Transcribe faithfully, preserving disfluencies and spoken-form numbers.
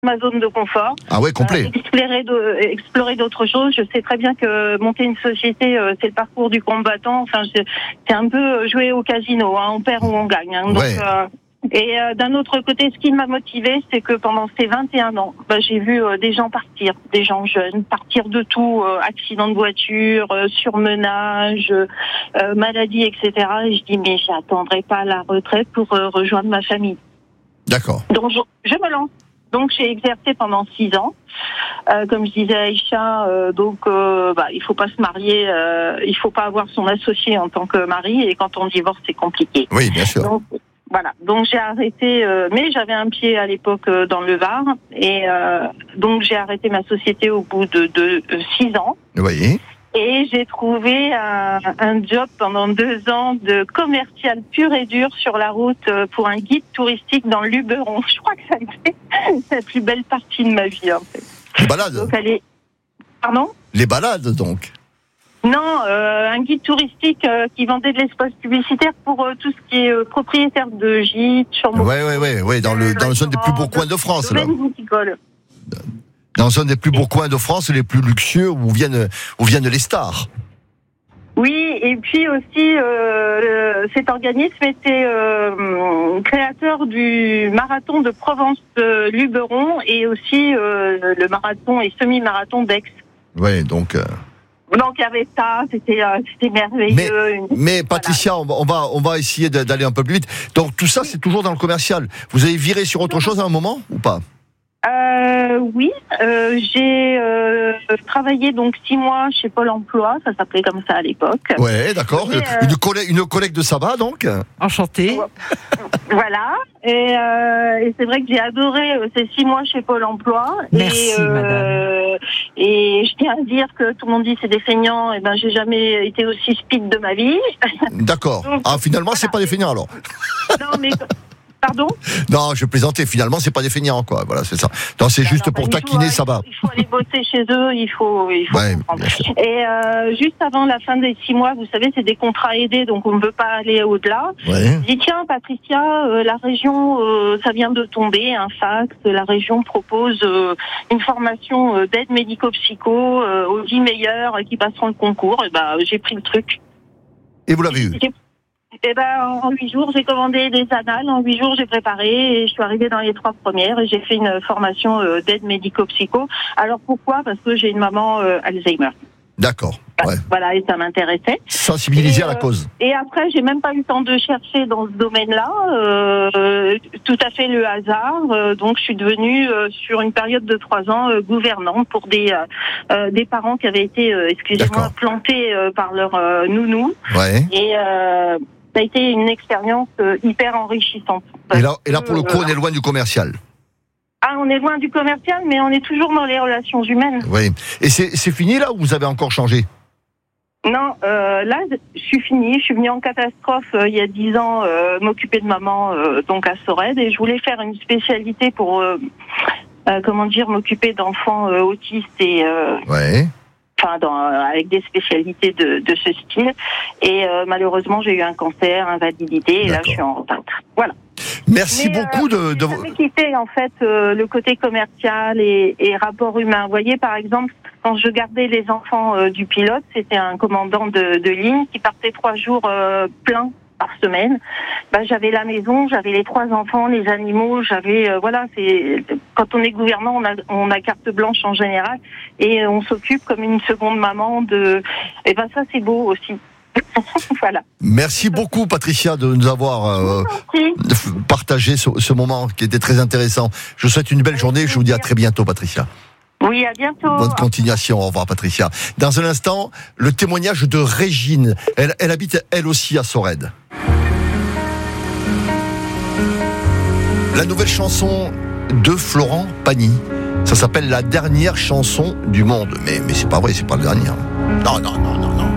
ma zone de confort. Ah ouais, complet. Euh, explorer, de, explorer d'autres choses. Je sais très bien que monter une société, euh, c'est le parcours du combattant. Enfin, c'est, c'est un peu jouer au casino. Hein, on perd ou on gagne. Hein, donc, ouais. euh, et euh, d'un autre côté, ce qui m'a motivée, c'est que pendant ces vingt et un ans, bah, j'ai vu euh, des gens partir, des gens jeunes, partir de tout, euh, accident de voiture, euh, surmenage, euh, maladie, et cetera. Et je dis, mais j'attendrai pas la retraite pour euh, rejoindre ma famille. D'accord. Donc, je, je me lance. Donc, j'ai exercé pendant six ans. Euh, comme je disais à Aïcha, euh, donc, euh, bah, il faut pas se marier, euh, il faut pas avoir son associé en tant que mari, et quand on divorce, c'est compliqué. Oui, bien sûr. Donc, voilà. Donc, j'ai arrêté, euh, mais j'avais un pied à l'époque euh, dans le Var, et euh, donc j'ai arrêté ma société au bout de, de, de six ans. Oui. Et j'ai trouvé un, un job pendant deux ans de commercial pur et dur sur la route pour un guide touristique dans le Luberon. Je crois que ça a été la plus belle partie de ma vie, en fait. Les balades. Donc, elle est... Pardon ? Les balades, donc. Non, euh, un guide touristique euh, qui vendait de l'espace publicitaire pour euh, tout ce qui est euh, propriétaire de gîtes, chambres. Ouais, ouais, ouais, ouais, dans le dans le zone des plus beaux coins de France, là. Dans le zone des plus beaux coins de France, les plus luxueux, où viennent où viennent les stars. Oui, et puis aussi, euh, cet organisme était euh, créateur du marathon de Provence-Luberon et aussi euh, le marathon et semi-marathon d'Aix. Ouais, donc. Euh... Donc il y avait ça, c'était euh, c'était merveilleux. Mais, mais Patricia, voilà. on va on va essayer d'aller un peu plus vite. Donc tout ça, c'est toujours dans le commercial. Vous avez viré sur autre chose à un moment ou pas ? Euh, oui, euh, j'ai euh, travaillé donc six mois chez Pôle Emploi, ça s'appelait comme ça à l'époque. Ouais, d'accord. Et, euh, une collègue, une collègue de Saba, donc. Enchantée. Voilà. Et, euh, et c'est vrai que j'ai adoré euh, ces six mois chez Pôle Emploi. Merci, et, euh, madame. Et je tiens à dire que tout le monde dit c'est des feignants. Et ben, j'ai jamais été aussi speed de ma vie. D'accord. Donc, ah, finalement, voilà. c'est pas des feignants alors. Non, mais. Pardon ? Non, je plaisantais. Finalement, c'est pas des feignants, quoi. Voilà, c'est ça. Non, c'est juste non, pour bah, taquiner, faut, ça va. Il faut aller bosser chez eux. Il faut, il faut ouais, comprendre. Et euh, juste avant la fin des six mois, vous savez, c'est des contrats aidés, donc on ne peut pas aller au-delà. Ouais. Je dis tiens, Patricia, euh, la région, euh, ça vient de tomber, un fax. La région propose euh, une formation euh, d'aide médico-psycho euh, aux dix meilleurs qui passeront le concours. Et ben, j'ai pris le truc. Et vous l'avez eu ? Eh ben, en huit jours, j'ai commandé des annales. En huit jours, j'ai préparé et je suis arrivée dans les trois premières et j'ai fait une formation euh, d'aide médico-psycho. Alors pourquoi ? Parce que j'ai une maman euh, Alzheimer. D'accord. Ouais. Voilà, et ça m'intéressait. Sensibiliser et, à la euh, cause. Et après, j'ai même pas eu le temps de chercher dans ce domaine-là. Euh, tout à fait le hasard. Euh, donc, je suis devenue euh, sur une période de trois ans euh, gouvernante pour des euh, des parents qui avaient été, euh, excusez-moi, D'accord. plantés euh, par leur euh, nounou. Ouais. Et euh, ça a été une expérience euh, hyper enrichissante. Et là, et là, pour le coup, on est loin du commercial. Ah, on est loin du commercial, mais on est toujours dans les relations humaines. Oui. Et c'est, c'est fini là ou vous avez encore changé ? Non, euh, là, je suis finie. Je suis venue en catastrophe euh, il y a dix ans, euh, m'occuper de maman, euh, donc à Sorède, et je voulais faire une spécialité pour, euh, euh, comment dire, m'occuper d'enfants euh, autistes et. Euh, ouais. Enfin, dans, avec des spécialités de, de ce style. Et euh, malheureusement, j'ai eu un cancer, invalidité, et D'accord. là, je suis en retraite. Voilà. Merci Mais, beaucoup euh, de. de... J'ai jamais quitté, en fait, euh, le côté commercial et, et rapport humain. Vous voyez, par exemple, quand je gardais les enfants euh, du pilote, c'était un commandant de, de ligne qui partait trois jours euh, pleins par semaine. Ben, j'avais la maison, j'avais les trois enfants, les animaux, j'avais euh, voilà, c'est quand on est gouvernant, on a on a carte blanche en général et on s'occupe comme une seconde maman de et ben ça c'est beau aussi. Voilà. Merci beaucoup Patricia de nous avoir euh, partagé ce, ce moment qui était très intéressant. Je vous souhaite une belle journée, je vous dis à très bientôt Patricia. Oui, à bientôt. Bonne continuation, au revoir Patricia. Dans un instant, le témoignage de Régine. Elle, elle habite elle aussi à Sorède. La nouvelle chanson de Florent Pagny. Ça s'appelle La dernière chanson du monde. Mais, mais c'est pas vrai, c'est pas la dernière. Non, non, non, non, non.